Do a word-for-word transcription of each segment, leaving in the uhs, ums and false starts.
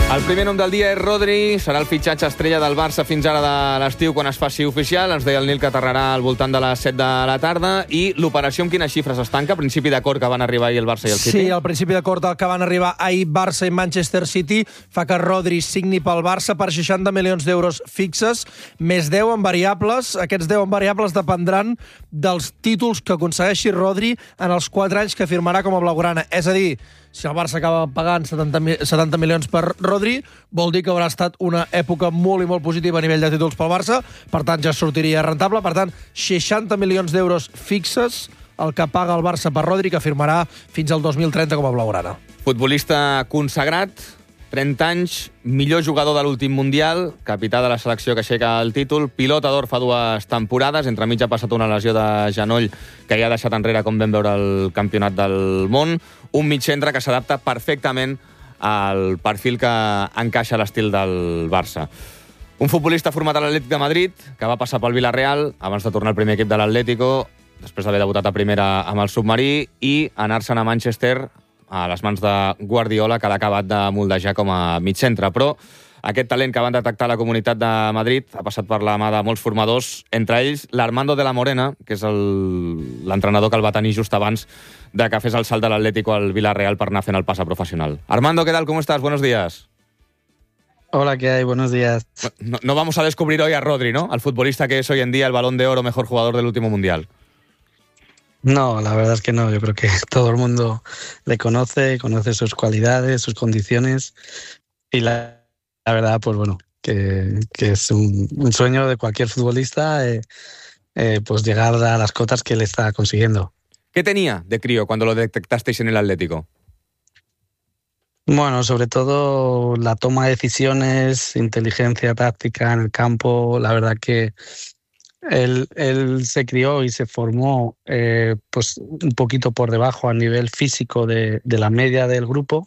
El primer nom del dia és Rodri, serà el fitxatge estrella del Barça fins ara de l'estiu quan es faci oficial. Ens deia el Nil que aterrarà al voltant de les set de la tarda. I l'operació amb quines xifres es tanca? Principi d'acord que van arribar ahir el Barça i el City? Sí, el principi d'acord al que van arribar ahir Barça i Manchester City fa que Rodri signi pel Barça per seixanta milions d'euros fixes, més deu en variables. Aquests deu en variables dependran dels títols que aconsegueixi Rodri en els quatre anys que firmarà com a blaugrana. És a dir, si el Barça acaba pagant setanta milions per Rodri, vol dir que haurà estat una època molt i molt positiva a nivell de títols pel Barça, per tant ja sortiria rentable. Per tant, seixanta milions d'euros fixes el que paga el Barça per Rodri, que firmarà fins al dos mil trenta com a blaugrana. Futbolista consagrat, trenta anys, millor jugador de l'últim Mundial, capità de la selecció que aixeca el títol, pilota d'or fa dues temporades, entremig ha passat una lesió de genoll que ja ha deixat enrere, com vam veure, el campionat del món, un mitjcentre que s'adapta perfectament al perfil que encaixa a l'estil del Barça. Un futbolista format a l'Atlètic de Madrid, que va passar pel Villarreal abans de tornar al primer equip de l'Atlético, després d'haver debutat a primera amb el submarí, i anar-se'n a Manchester a les mans de Guardiola, que l'ha acabat de moldejar com a mitjcentre. Però aquest talent que van detectar a la Comunitat de Madrid ha passat per la mà de molts formadors, entre ells l'Armando de la Morena, que és el- l'entrenador que el va tenir just abans de que fes el salt de l'Atlético al Villarreal per anar fent el pas a professional. Armando, ¿qué tal? ¿Cómo estás? Buenos días. Hola, ¿qué hay? Buenos días. No, no vamos a descubrir hoy a Rodri, ¿no? Al futbolista que es hoy en día el Balón de Oro, mejor jugador del último Mundial. No, la verdad es que no. Yo creo que todo el mundo le conoce, conoce sus cualidades, sus condiciones. Y la, la verdad, pues bueno, que, que es un, un sueño de cualquier futbolista eh, eh, pues llegar a las cotas que él está consiguiendo. ¿Qué tenía de crío cuando lo detectasteis en el Atlético? Bueno, sobre todo la toma de decisiones, inteligencia táctica en el campo. La verdad que él, él se crió y se formó eh, pues un poquito por debajo a nivel físico de, de la media del grupo,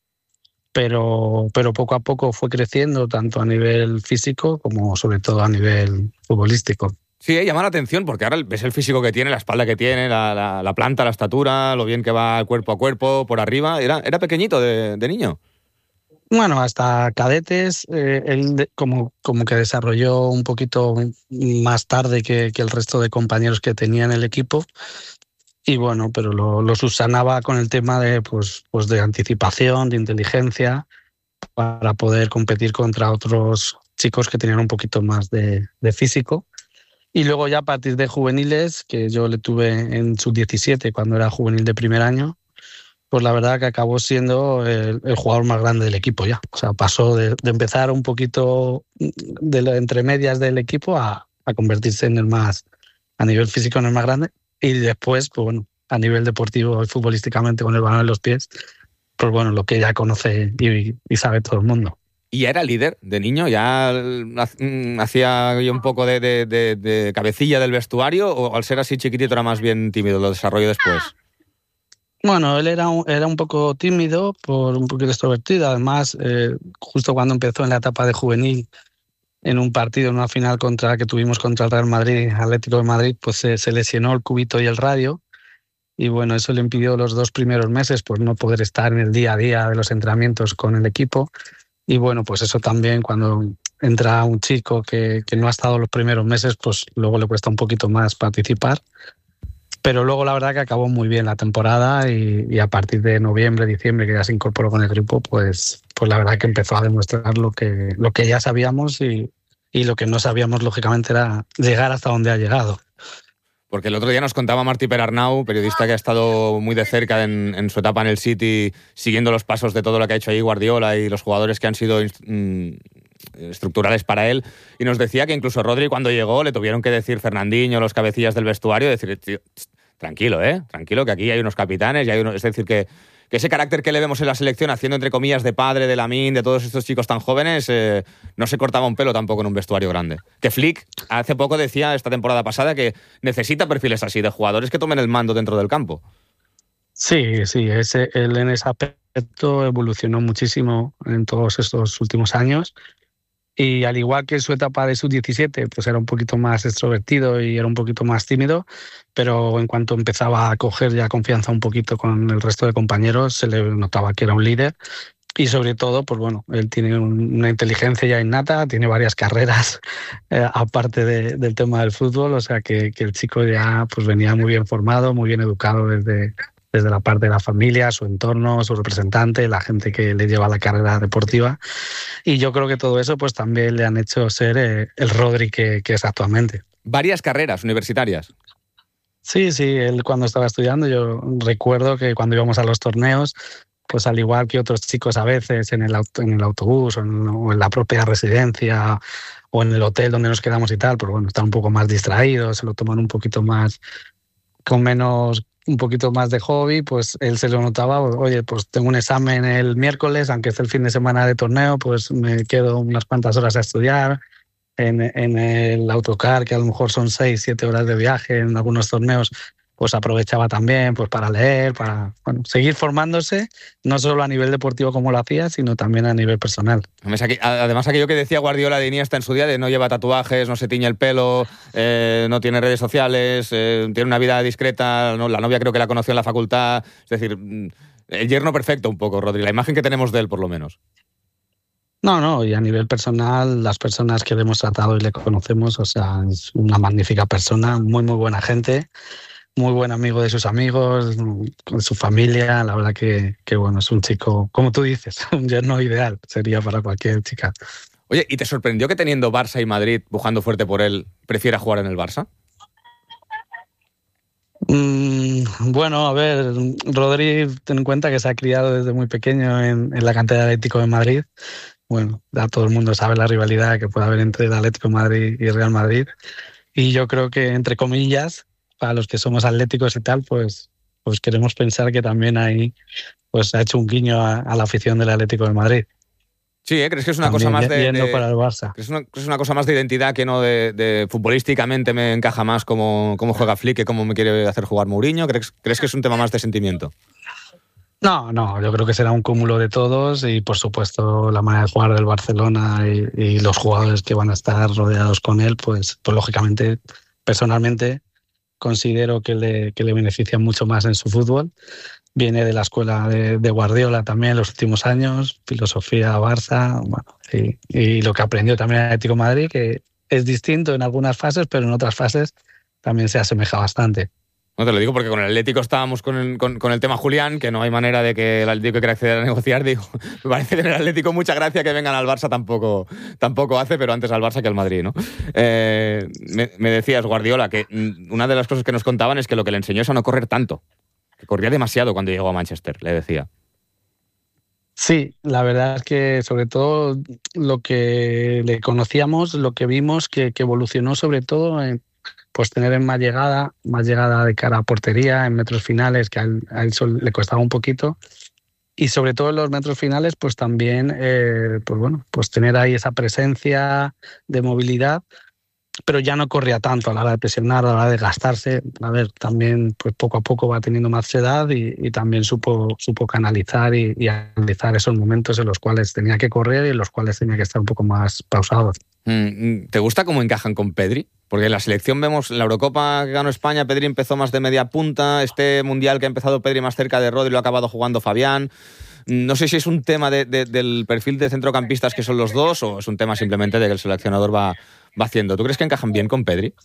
pero, pero poco a poco fue creciendo tanto a nivel físico como sobre todo a nivel futbolístico. Sí, eh, llama la atención porque ahora ves el físico que tiene, la espalda que tiene, la, la, la planta, la estatura, lo bien que va cuerpo a cuerpo, por arriba. Era, era pequeñito de, de niño. Bueno, hasta cadetes, eh, él de, como, como que desarrolló un poquito más tarde que, que el resto de compañeros que tenía en el equipo. Y bueno, pero lo, lo subsanaba con el tema de, pues, pues de anticipación, de inteligencia, para poder competir contra otros chicos que tenían un poquito más de, de físico. Y luego ya a partir de juveniles, que yo le tuve en sub diecisiete cuando era juvenil de primer año, pues la verdad que acabó siendo el, el jugador más grande del equipo ya. O sea, pasó de, de empezar un poquito de lo, entre medias del equipo a, a convertirse en el más, a nivel físico, en el más grande. Y después, pues bueno, a nivel deportivo y futbolísticamente con el balón en los pies, pues bueno, lo que ya conoce y, y sabe todo el mundo. ¿Y ya era líder de niño? ¿Ya hacía un poco de, de, de, de cabecilla del vestuario? ¿O al ser así chiquitito era más bien tímido? ¿Lo desarrolló después? Bueno, él era un, era un poco tímido, por un poquito extrovertido. Además, eh, justo cuando empezó en la etapa de juvenil, en un partido, en una final contra que tuvimos contra el Real Madrid, Atlético de Madrid, pues se, se lesionó el cúbito y el radio. Y bueno, eso le impidió los dos primeros meses pues no poder estar en el día a día de los entrenamientos con el equipo. Y bueno, pues eso también, cuando entra un chico que, que no ha estado los primeros meses, pues luego le cuesta un poquito más participar. Pero luego la verdad que acabó muy bien la temporada y, y a partir de noviembre, diciembre, que ya se incorporó con el grupo, pues, pues la verdad que empezó a demostrar lo que, lo que ya sabíamos y, y lo que no sabíamos, lógicamente, era llegar hasta donde ha llegado. Porque el otro día nos contaba Martí Perarnau, periodista que ha estado muy de cerca en, en su etapa en el City, siguiendo los pasos de todo lo que ha hecho ahí Guardiola y los jugadores que han sido mm, estructurales para él, y nos decía que incluso Rodri, cuando llegó, le tuvieron que decir Fernandinho, los cabecillas del vestuario, decir, tío, tranquilo, ¿eh? Tranquilo, que aquí hay unos capitanes, y hay unos... Es decir, que, que ese carácter que le vemos en la selección, haciendo entre comillas de padre, de Lamine, de todos estos chicos tan jóvenes, eh, no se cortaba un pelo tampoco en un vestuario grande. Que Flick hace poco decía, esta temporada pasada, que necesita perfiles así, de jugadores que tomen el mando dentro del campo. Sí, sí, ese, él en ese aspecto evolucionó muchísimo en todos estos últimos años. Y al igual que en su etapa de sub diecisiete, pues era un poquito más extrovertido y era un poquito más tímido, pero en cuanto empezaba a coger ya confianza un poquito con el resto de compañeros, se le notaba que era un líder Y sobre todo, pues bueno, él tiene un, una inteligencia ya innata, tiene varias carreras eh, aparte de, del tema del fútbol, o sea que, que el chico ya pues venía muy bien formado, muy bien educado desde, desde la parte de la familia, su entorno, su representante, la gente que le lleva la carrera deportiva. Y yo creo que todo eso pues también le han hecho ser eh, el Rodri que, que es actualmente. Varias carreras universitarias. Sí, sí, él cuando estaba estudiando, yo recuerdo que cuando íbamos a los torneos, pues al igual que otros chicos a veces en el, auto, en el autobús o en, o en la propia residencia o en el hotel donde nos quedamos y tal, pues bueno, están un poco más distraídos, se lo toman un poquito más, con menos, un poquito más de hobby, pues él se lo notaba, oye, pues tengo un examen el miércoles, aunque es el fin de semana de torneo, pues me quedo unas cuantas horas a estudiar. En, en el autocar, que a lo mejor son seis, siete horas de viaje en algunos torneos, pues aprovechaba también pues para leer, para bueno, seguir formándose, no solo a nivel deportivo como lo hacía, sino también a nivel personal. Además, aquello que decía Guardiola de Iniesta en su día, de no lleva tatuajes, no se tiñe el pelo, eh, no tiene redes sociales, eh, tiene una vida discreta, ¿no? La novia creo que la conoció en la facultad, es decir, el yerno perfecto un poco, Rodri, la imagen que tenemos de él por lo menos. No, no, y a nivel personal, las personas que le hemos tratado y le conocemos, o sea, es una magnífica persona, muy, muy buena gente, muy buen amigo de sus amigos, con su familia, la verdad que, que bueno, es un chico, como tú dices, un yerno ideal, sería para cualquier chica. Oye, ¿y te sorprendió que teniendo Barça y Madrid pujando fuerte por él, prefiera jugar en el Barça? Mm, bueno, a ver, Rodri, ten en cuenta que se ha criado desde muy pequeño en, en la cantera de Atlético de Madrid. Bueno, ya todo el mundo sabe la rivalidad que puede haber entre el Atlético de Madrid y el Real Madrid. Y yo creo que, entre comillas, para los que somos atléticos y tal, pues, pues queremos pensar que también ahí pues, ha hecho un guiño a, a la afición del Atlético de Madrid. Sí, ¿eh? ¿Crees que es una también, cosa más de, yendo de para el Barça? ¿crees, una, ¿Crees que es una cosa más de identidad que no de, de futbolísticamente me encaja más cómo, cómo juega Flick que cómo me quiere hacer jugar Mourinho? ¿Crees, ¿Crees que es un tema más de sentimiento? No, no, yo creo que será un cúmulo de todos y, por supuesto, la manera de jugar del Barcelona y, y los jugadores que van a estar rodeados con él, pues, pues lógicamente, personalmente, considero que le, que le beneficia mucho más en su fútbol. Viene de la escuela de, de Guardiola también en los últimos años, filosofía Barça, bueno, y, y lo que aprendió también en Atlético de Madrid, que es distinto en algunas fases, pero en otras fases también se asemeja bastante. No te lo digo porque con el Atlético estábamos con el, con, con el tema Julián, que no hay manera de que el Atlético quiera acceder a negociar. Digo, me parece que en el Atlético mucha gracia que vengan al Barça tampoco, tampoco hace, pero antes al Barça que al Madrid, ¿no? Eh, me, me decías, Guardiola, que una de las cosas que nos contaban es que lo que le enseñó es a no correr tanto, que corría demasiado cuando llegó a Manchester, le decía. Sí, la verdad es que sobre todo lo que le conocíamos, lo que vimos que, que evolucionó sobre todo en pues tener más llegada, más llegada de cara a portería, en metros finales, que a él, a él le costaba un poquito. Y sobre todo en los metros finales, pues también, eh, pues bueno, pues tener ahí esa presencia de movilidad, pero ya no corría tanto a la hora de presionar, a la hora de gastarse. A ver, también pues poco a poco va teniendo más edad y, y también supo, supo canalizar y, y analizar esos momentos en los cuales tenía que correr y en los cuales tenía que estar un poco más pausado. ¿Te gusta cómo encajan con Pedri? Porque en la selección vemos, en la Eurocopa que ganó España, Pedri empezó más de media punta, este Mundial que ha empezado Pedri más cerca de Rodri lo ha acabado jugando Fabián. No sé si es un tema de, de, del perfil de centrocampistas que son los dos o es un tema simplemente de que el seleccionador va, va haciendo. ¿Tú crees que encajan bien con Pedri?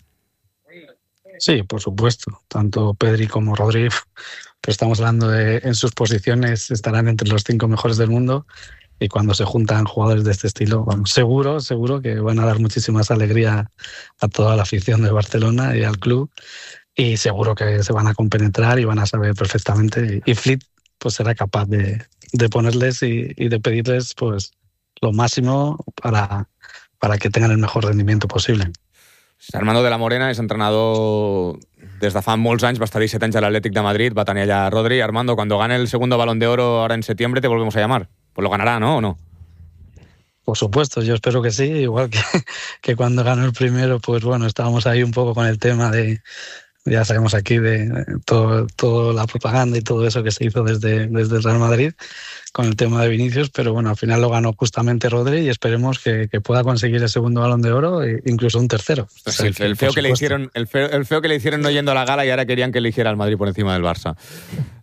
Sí, por supuesto. Tanto Pedri como Rodri, pues estamos hablando de en sus posiciones, estarán entre los cinco mejores del mundo. Y cuando se juntan jugadores de este estilo, bueno, seguro, seguro que van a dar muchísimas alegría a toda la afición de Barcelona y al club. Y seguro que se van a compenetrar y van a saber perfectamente. Y Flick pues será capaz de, de ponerles y, y de pedirles pues lo máximo para, para que tengan el mejor rendimiento posible. Armando de la Morena és entrenador des de fa molts anys, va estar disset anys a l'Atlètic de Madrid, va tenir allà Rodri. Armando, cuando gane el segundo Balón de Oro ahora en septiembre te volvemos a llamar. Pues lo ganará, ¿no? ¿O no? Por supuesto, yo espero que sí, igual que, que cuando ganó el primero, pues bueno, estábamos ahí un poco con el tema de, ya sabemos aquí, de todo, toda la propaganda y todo eso que se hizo desde, desde el Real Madrid con el tema de Vinicius, pero bueno, al final lo ganó justamente Rodri y esperemos que, que pueda conseguir el segundo Balón de Oro e incluso un tercero. O sea, el, el, feo que le hicieron, el, feo, el feo que le hicieron no yendo a la gala y ahora querían que eligiera al Madrid por encima del Barça.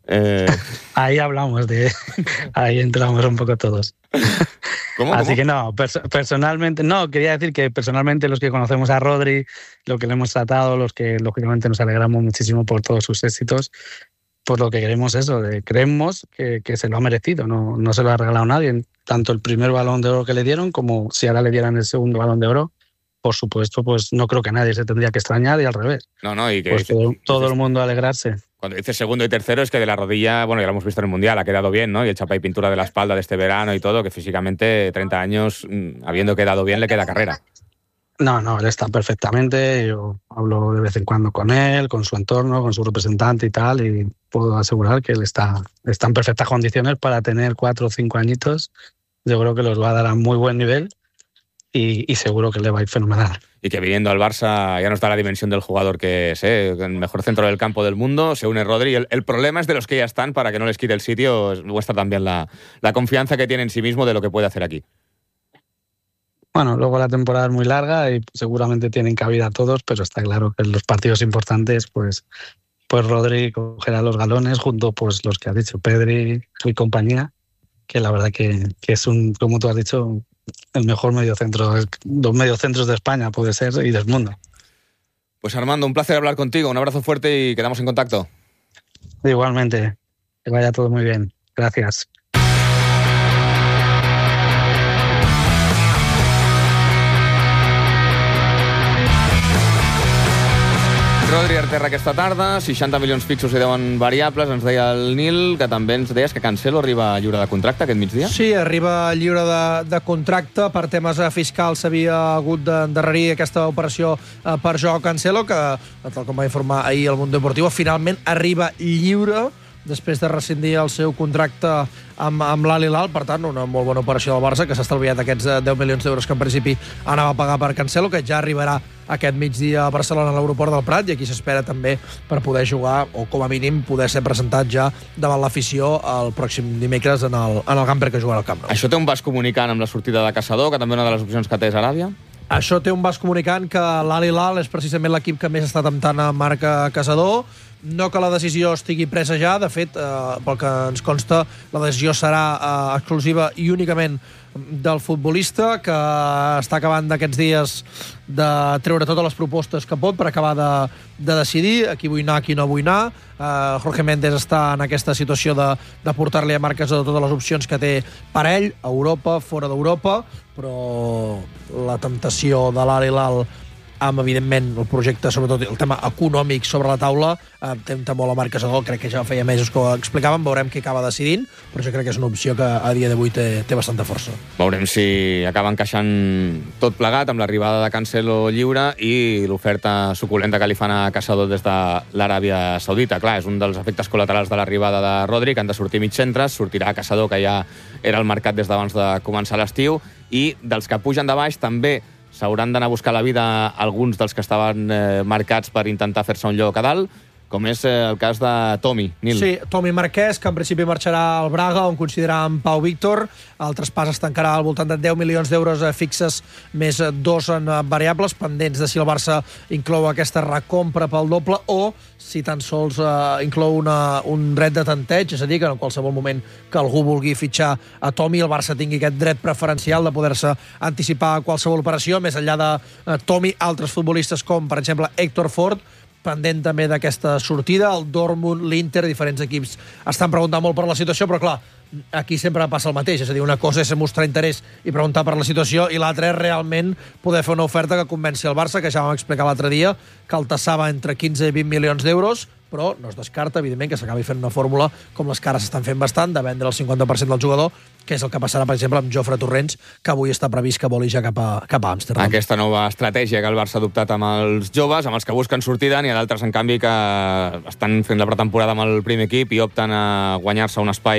Eh... Ahí hablamos de... Ahí entramos un poco todos. ¿Cómo, Así cómo? que no, pers personalmente... No, quería decir que personalmente los que conocemos a Rodri, lo que le hemos tratado, los que lógicamente nos alegramos muchísimo por todos sus éxitos, pues lo que queremos es eso, de, creemos que, que se lo ha merecido, no, no se lo ha regalado nadie. Tanto el primer Balón de Oro que le dieron, como si ahora le dieran el segundo Balón de Oro, por supuesto, pues no creo que nadie se tendría que extrañar y al revés. No, no, y que pues dices, todo, todo dices, el mundo alegrarse. Cuando dices segundo y tercero es que de la rodilla, bueno, ya lo hemos visto en el Mundial, ha quedado bien, ¿no? Y el chapa y pintura de la espalda de este verano y todo, que físicamente treinta años, habiendo quedado bien, le queda carrera. No, no, él está perfectamente. Yo hablo de vez en cuando con él, con su entorno, con su representante y tal, y puedo asegurar que él está, está en perfectas condiciones para tener cuatro o cinco añitos. Yo creo que los va a dar a muy buen nivel y, y seguro que le va a ir fenomenal. Y que viniendo al Barça ya no está la dimensión del jugador que es, ¿eh? El mejor centro del campo del mundo, se une Rodri. El, el problema es de los que ya están, para que no les quite el sitio, muestra también la, la confianza que tiene en sí mismo de lo que puede hacer aquí. Bueno, luego la temporada es muy larga y seguramente tienen cabida todos, pero está claro que en los partidos importantes, pues, pues Rodri cogerá los galones junto pues los que has dicho, Pedri y compañía, que la verdad que, que es un, como tú has dicho, el mejor mediocentro, los mediocentros de España puede ser y del mundo. Pues Armando, un placer hablar contigo, un abrazo fuerte y quedamos en contacto. Igualmente, que vaya todo muy bien. Gracias. Rodri Arterra aquesta tarda, seixanta milions fixos i deu variables. Ens deia el Nil, que també ens deies que Cancelo arriba lliure de contracte aquest migdia. Sí, arriba lliure de, de contracte. Per temes fiscals s'havia hagut d'endarrerir aquesta operació per Joao Cancelo, que, tal com va informar ahir el Mundo Deportivo, finalment arriba lliure després de rescindir el seu contracte amb, amb l'Al Hilal. Per tant, una molt bona operació del Barça, que s'ha estalviat aquests deu milions d'euros que en principi anava a pagar per Cancelo, que ja arribarà aquest migdia a Barcelona, a l'aeroport del Prat, i aquí s'espera també per poder jugar, o com a mínim poder ser presentat ja davant l'afició el pròxim dimecres en el, en el Gamper, que jugarà al Camp Nou. Això té un vas comunicant amb la sortida de Caçador, que també una de les opcions que té és Aràbia? Això té un vas comunicant que l'Al Hilal és precisament l'equip que més està temptant a Marc Caçador. No que la decisió estigui presa ja, de fet, eh, pel que ens consta, la decisió serà eh, exclusiva i únicament del futbolista, que està acabant d'aquests dies de treure totes les propostes que pot per acabar de, de decidir a qui vull anar, a qui no vull anar. Uh, Jorge Méndez està en aquesta situació de, de portar-li a Marc Caçador totes les opcions que té per ell, a Europa, fora d'Europa, però la temptació de l'Al Hilal amb, evidentment, el projecte, sobretot el tema econòmic sobre la taula, eh, tempta molt a Marc Caçador. Crec que ja feia mesos que ho explicàvem, veurem qui acaba decidint, però jo crec que és una opció que a dia d'avui té, té bastanta força. Veurem si acaba encaixant tot plegat amb l'arribada de Cancelo lliure i l'oferta suculenta que li fan a Caçador des de l'Aràbia Saudita. Clar, és un dels efectes col·laterals de l'arribada de Rodri, que han de sortir mig centres, sortirà Caçador, que ja era al mercat des d'abans de començar l'estiu, i dels que pugen de baix també s'hauran d'anar a buscar la vida alguns dels que estaven eh, marcats per intentar fer-se un lloc a dalt, com és eh, el cas de Tomi, Nil. Sí, Tomi Marquès, que en principi marxarà al Braga, on considerà en Pau Víctor. El traspàs es tancarà al voltant de deu milions d'euros fixes, més dos en variables, pendents de si el Barça inclou aquesta recompra pel doble o si tan sols eh, inclou una, un dret de tanteig, és a dir, que en qualsevol moment que algú vulgui fitxar a Tomi, el Barça tingui aquest dret preferencial de poder-se anticipar a qualsevol operació. Més enllà de eh, Tomi, altres futbolistes com, per exemple, Héctor Ford, pendent també d'aquesta sortida. El Dortmund, l'Inter, diferents equips estan preguntant molt per la situació, però clar, aquí sempre passa el mateix, és a dir, una cosa és mostrar interès i preguntar per la situació, i l'altra és realment poder fer una oferta que convenci el Barça, que ja vam explicar l'altre dia, que el tassava entre quinze i vint milions d'euros, però no es descarta, evidentment, que s'acabi fent una fórmula com les que ara s'estan fent bastant, de vendre el cinquanta per cent del jugador, que és el que passarà, per exemple, amb Jofre Torrents, que avui està previst que voli ja cap a, cap a Amsterdam. Aquesta nova estratègia que el Barça ha adoptat amb els joves, amb els que busquen sortida, n'hi ha d'altres, en canvi, que estan fent la pretemporada amb el primer equip i opten a guanyar-se un espai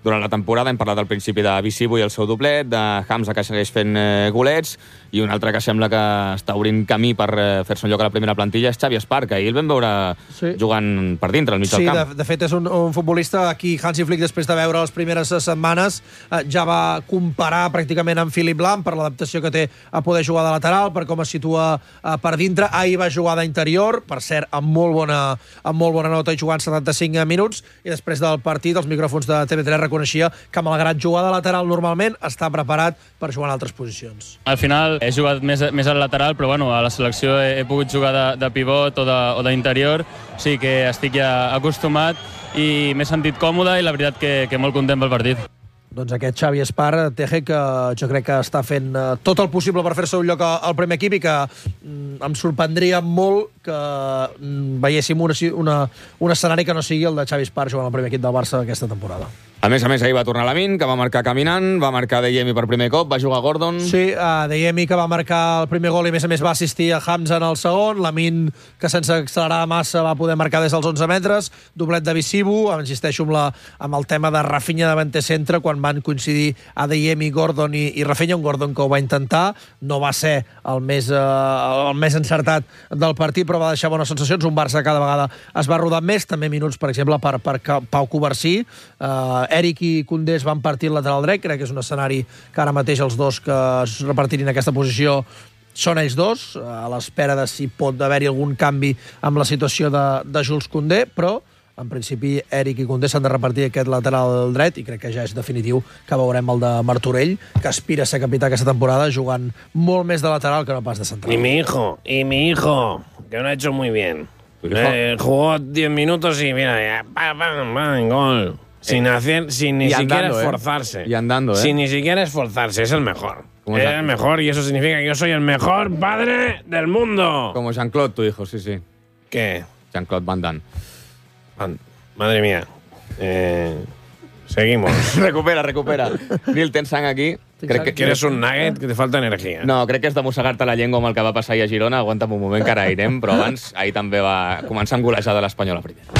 durant la temporada. Hem parlat al principi de Visibo i el seu doblet, de Hamza, que segueix fent eh, golets, i un altre que sembla que està obrint camí per eh, fer-se un lloc a la primera plantilla és Xavi Espar, que ahir el vam veure sí. jugant per dintre, al mig sí, del camp. Sí, de, de fet és un, un futbolista aquí Hansi Flick, després de veure les primeres setmanes, eh, ja va comparar pràcticament amb Philipp Lahm per l'adaptació que té a poder jugar de lateral, per com es situa eh, per dintre. Ahir va jugar d'interior, per cert, amb molt bona, amb molt bona nota i jugant setanta-cinc minuts, i després del partit els micròfons de T V tres reconeixia que, malgrat jugar de lateral normalment, està preparat per jugar en altres posicions. Al final he jugat més, més al lateral, però bueno, a la selecció he, he pogut jugar de, de pivot o d'interior, o sigui que estic ja acostumat i m'he sentit còmode i la veritat que, que molt content pel partit. Doncs aquest Xavi Espar, Teje, que jo crec que està fent uh, tot el possible per fer-se un lloc al primer equip i que mm, em sorprendria molt que mm, veiéssim una, una, un escenari que no sigui el de Xavi Espar jugant al primer equip del Barça aquesta temporada. A més a més, ahir va tornar Lamine, que va marcar caminant, va marcar Adeyemi per primer cop, va jugar Gordon... Sí, Adeyemi, que va marcar el primer gol i, a més a més, va assistir a Hamza en el segon, Lamine, que sense accelerar massa va poder marcar des dels onze metres, doblet de Visibo, insisteixo amb, la, amb el tema de Rafinha davant centre, quan van coincidir Adeyemi, Gordon i, i Rafinha, un Gordon que ho va intentar, no va ser el més, eh, el més encertat del partit, però va deixar bones sensacions, un Barça cada vegada es va rodar més, també minuts, per exemple, per, per Pau Covarsí, eh, Eric i Koundé es van partir el lateral dret, crec que és un escenari que ara mateix els dos que es repartirin aquesta posició són ells dos, a l'espera de si pot haver-hi algun canvi amb la situació de, de Jules Koundé, però en principi Eric i Koundé s'han de repartir aquest lateral dret i crec que ja és definitiu que veurem el de Martorell, que aspira a ser capità aquesta temporada jugant molt més de lateral que no pas de central. Y mi hijo, y mi hijo, que lo ha hecho muy bien. Eh, jugó diez minutos y mira, ya, pa, pa, pa, gol. Sin hacer, sin ni siquiera andando, esforzarse. ¿eh? Y andando, ¿eh? Sin ni siquiera esforzarse, es el mejor. Es el mejor y eso significa que yo soy el mejor padre del mundo. Como Jean-Claude, tu hijo, sí, sí. ¿Qué? Jean-Claude Van Damme. Madre mía. Eh, seguimos. recupera, recupera. Nil, tens sang aquí? Crec que, que eres un nugget, que te falta energia. No, crec que és de mossegar-te la llengua amb el que va passar ahir a Girona. Aguanta'm un moment, que ara irem, però abans ahir també va començar amb golejada l'Espanyol a primera.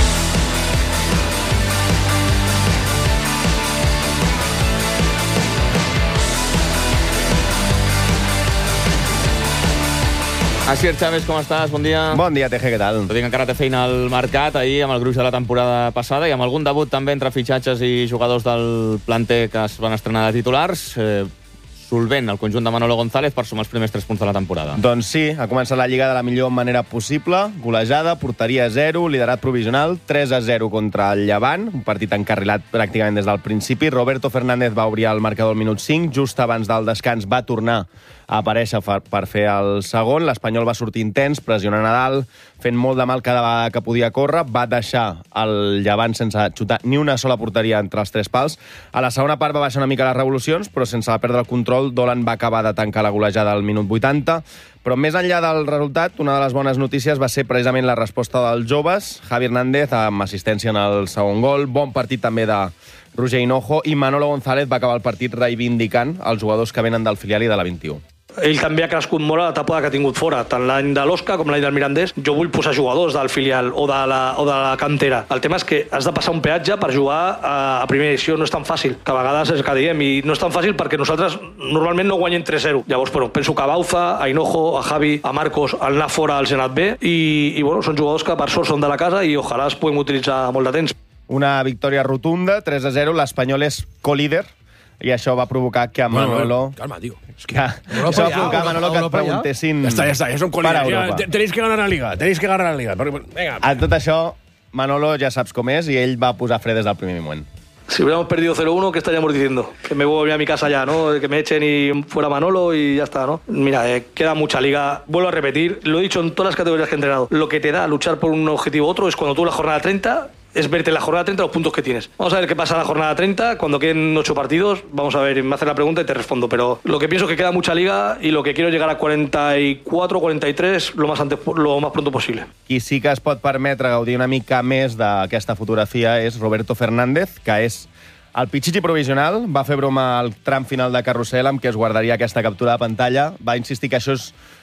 Asier Chávez, com estàs? Bon dia. Bon dia, Teje, què tal? Tot i que encara té feina al mercat, ahir amb el gruix de la temporada passada i amb algun debut també entre fitxatges i jugadors del planter que es van estrenar de titulars, eh, solvent el conjunt de Manolo González per sumar els primers tres punts de la temporada. Doncs sí, ha començat la Lliga de la millor manera possible, golejada, porteria zero, liderat provisional, tres a zero contra el Llevant, un partit encarrilat pràcticament des del principi. Roberto Fernández va obrir el marcador al minut cinc, just abans del descans va tornar a aparèixer per fer el segon. L'Espanyol va sortir intens, pressionant a dalt, fent molt de mal cada vegada que podia córrer, va deixar el Llevant sense xutar ni una sola porteria entre els tres pals. A la segona part va baixar una mica les revolucions, però sense perdre el control, Dolan va acabar de tancar la golejada al minut vuitanta. Però més enllà del resultat, una de les bones notícies va ser precisament la resposta dels joves. Javi Hernández, amb assistència en el segon gol, bon partit també de Roger Hinojo, i Manolo González va acabar el partit reivindicant els jugadors que venen del filial i de la vint-i-u. Ell també ha crescut molt a la temporada que ha tingut fora, tant l'any de l'Osca com l'any del Mirandés. Jo vull posar jugadors del filial o de, la, o de la cantera. El tema és que has de passar un peatge per jugar a, a primera edició, no és tan fàcil, que a vegades és que diem, i no és tan fàcil perquè nosaltres normalment no guanyem tres zero. Llavors, bueno, penso que a Bauza, a Hinojo, a Javi, a Marcos, al anar fora al Senat B, i, i bueno, són jugadors que per sort són de la casa i ojalà es puguem utilitzar molt de temps. Una victòria rotunda, tres a zero, l'Espanyol és co-líder, i això va provocar que a Manolo... Bueno, bueno, calma, tío. Es que això va provocar a Manolo que et preguntessin... Ja està, ja està, ja són col·líders. Ja, tenéis que ganar la Liga, tenéis que ganar la Liga. Venga. A tot això, Manolo ja saps com és i ell va posar fre des del primer moment. Si hubiéramos perdido cero uno, ¿qué estaríamos diciendo? Que me voy a mi casa ya, ¿no? Que me echen y fuera Manolo y ya está, ¿no? Mira, eh, queda mucha liga. Vuelvo a repetir, lo he dicho en todas las categorías que he entrenado. Lo que te da luchar por un objetivo u otro es cuando tú la jornada treinta... es verte en la jornada treinta los puntos que tienes. Vamos a ver qué pasa en la jornada treinta, cuando queden ocho partidos, vamos a ver, me haces la pregunta y te respondo, pero lo que pienso es que queda mucha liga y lo que quiero es llegar a cuarenta y cuatro, cuarenta y tres lo más, antes, lo más pronto posible. Qui sí que es pot permetre gaudir una mica més d'aquesta fotografia és Roberto Fernández, que és el Pichichi provisional, va fer broma al tram final de carrusel amb què es guardaria aquesta captura de pantalla, va insistir que això és